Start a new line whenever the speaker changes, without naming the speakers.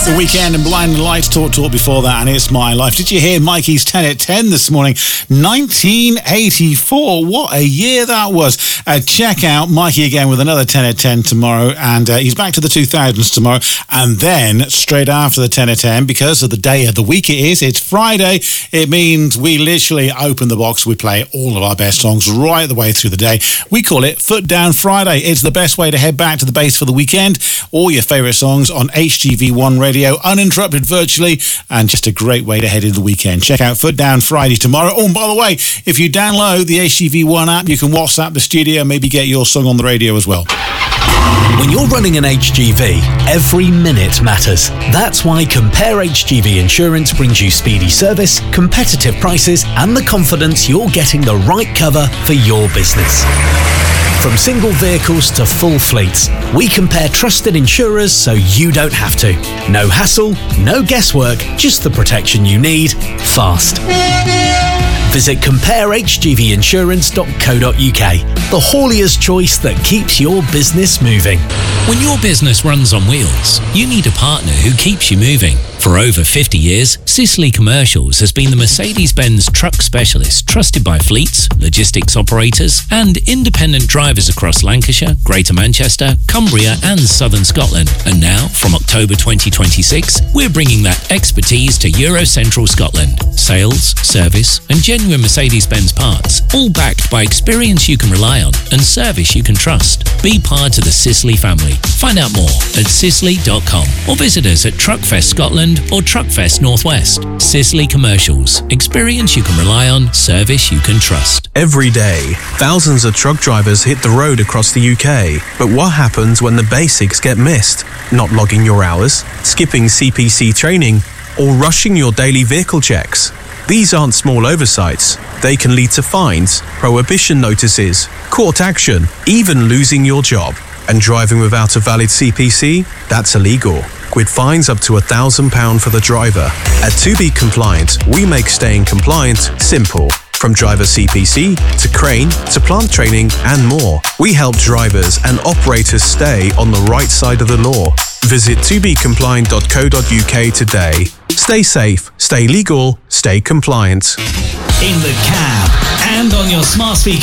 The Weekend and Blinding Lights Talk before that, and It's My Life. Did you hear Mikey's 10 at 10 this morning? 1984. What a year that was. Check out Mikey again with another 10 at 10 tomorrow, and he's back to the 2000s tomorrow, and then straight after the 10 at 10, because of the day of the week it is, it's Friday, it means we literally open the box, we play all of our best songs right the way through the day. We call it Foot Down Friday. It's the best way to head back to the base for the weekend. All your favourite songs on HGV1 Radio, uninterrupted virtually, and just a great way to head into the weekend. Check out Foot Down Friday tomorrow. Oh, and by the way, if you download the HGV1 app, you can WhatsApp the studio, maybe get your song on the radio as well.
When you're running an HGV, every minute matters. That's why Compare HGV Insurance brings you speedy service, competitive prices, and the confidence you're getting the right cover for your business. From single vehicles to full fleets, we compare trusted insurers so you don't have to. No hassle, no guesswork, just the protection you need, fast. Visit comparehgvinsurance.co.uk, the haulier's choice that keeps your business moving.
When your business runs on wheels, you need a partner who keeps you moving. For over 50 years, Sicily Commercials has been the Mercedes-Benz truck specialist trusted by fleets, logistics operators, and independent drivers across Lancashire, Greater Manchester, Cumbria, and Southern Scotland. And now, from October 2026, we're bringing that expertise to Euro Central Scotland. Sales, service, and genuine Mercedes-Benz parts, all backed by experience you can rely on and service you can trust. Be part of the Sicily family. Find out more at sicily.com or visit us at Truckfest Scotland or Truckfest Northwest. Sicily Commercials. Experience you can rely on, service you can trust.
Every day, thousands of truck drivers hit the road across the UK. But what happens when the basics get missed? Not logging your hours, skipping CPC training, or rushing your daily vehicle checks? These aren't small oversights. They can lead to fines, prohibition notices, court action, even losing your job. And driving without a valid CPC? That's illegal, with fines up to £1,000 for the driver. At To Be Compliant, we make staying compliant simple. From driver CPC, to crane, to plant training, and more. We help drivers and operators stay on the right side of the law. Visit tobecompliant.co.uk today. Stay safe, stay legal, stay compliant.
In the cab and on your smart speaker